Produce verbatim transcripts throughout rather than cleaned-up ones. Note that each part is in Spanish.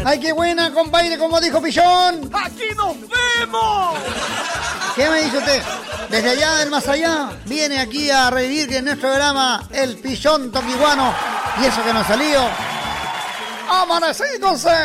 ¡Ay, qué buena, compadre! Como dijo Pichón. ¡Aquí nos vemos! ¿Qué me dice usted? Desde allá del más allá, viene aquí a revivir que en nuestro programa el Pichón Toquihuano. Y eso que nos salió. ¡Amanecí con C!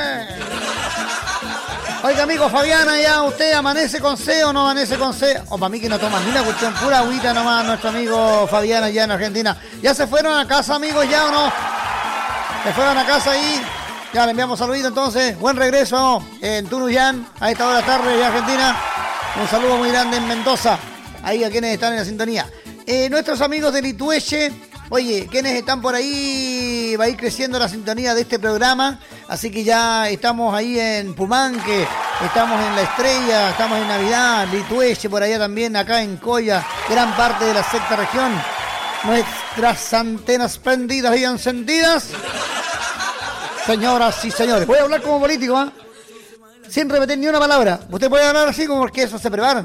Oiga, amigo Fabiana, ya usted amanece con C o no amanece con C. O para mí que no toma ni una cuestión, pura agüita nomás, nuestro amigo Fabiana allá en Argentina. ¿Ya se fueron a casa, amigos, ya o no? ¿Se fueron a casa ahí? Ya le enviamos saludito entonces. Buen regreso en Tunuyán, a esta hora de la tarde de Argentina. Un saludo muy grande en Mendoza, ahí a quienes están en la sintonía. Eh, nuestros amigos de Litueche, oye, quienes están por ahí, va a ir creciendo la sintonía de este programa. Así que ya estamos ahí en Pumanque, estamos en La Estrella, estamos en Navidad, Litueche, por allá también, acá en Coya, gran parte de la sexta región. Nuestras antenas prendidas y encendidas. Señoras y señores, voy a hablar como político, ¿eh? Sin repetir ni una palabra. Usted puede hablar así como porque eso se prepara.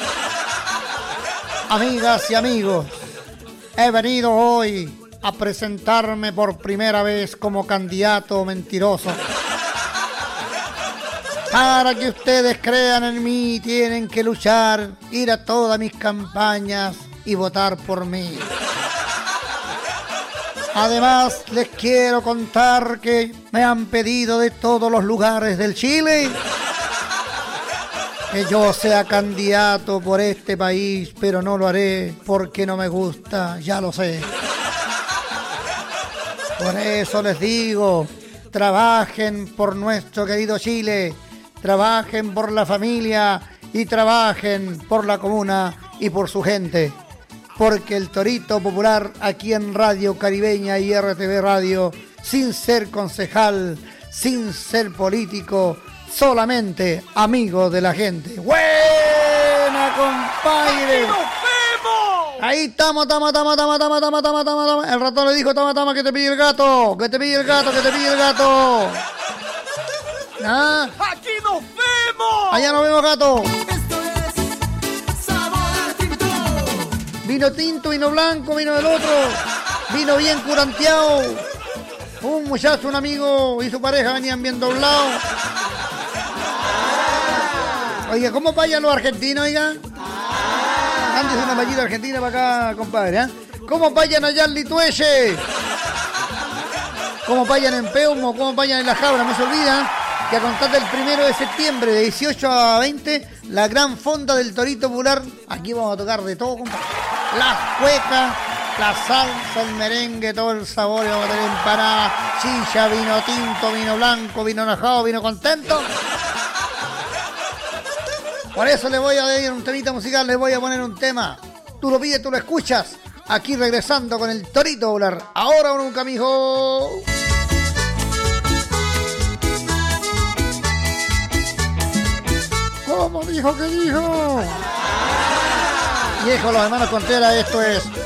Amigas y amigos, he venido hoy a presentarme por primera vez como candidato mentiroso. Para que ustedes crean en mí, tienen que luchar, ir a todas mis campañas y votar por mí. Además, les quiero contar que me han pedido de todos los lugares del Chile que yo sea candidato por este país, pero no lo haré porque no me gusta, ya lo sé. Por eso les digo, trabajen por nuestro querido Chile, trabajen por la familia y trabajen por la comuna y por su gente. Porque el Torito Popular aquí en Radio Caribeña y R T V Radio, sin ser concejal, sin ser político, solamente amigo de la gente. ¡Buena, compadre! Ahí estamos, tama, tama, tama, tama, tama, tama, tama, tama. El ratón le dijo, tama, tama, que te pide el gato, que te pide el gato, que te pide el gato. ¿Ah? ¡Aquí nos vemos! Allá nos vemos, gato. Vino tinto, vino blanco, vino del otro. Vino bien curanteado. Un muchacho, un amigo y su pareja venían bien doblados. Oiga, ¿cómo vayan los argentinos, oiga? Antes una vallita argentina para acá, compadre, ¿eh? ¿Cómo vayan allá en Litueche? ¿Cómo vayan en Peumo? ¿Cómo vayan en La Jabra? No se olvida que a contar del primero de septiembre, de dieciocho a veinte, la gran fonda del Torito Popular. Aquí vamos a tocar de todo, compadre. Las cuecas, la salsa, el merengue, todo el sabor. Vamos a tener empanada, chicha, vino tinto, vino blanco, vino enojado, vino contento. Por eso le voy a dar un temita musical, les voy a poner un tema. Tú lo pides, tú lo escuchas. Aquí regresando con el Torito Popular. Ahora o nunca, mijo. ¿Cómo dijo que dijo? Viejo, los hermanos Contreras, esto es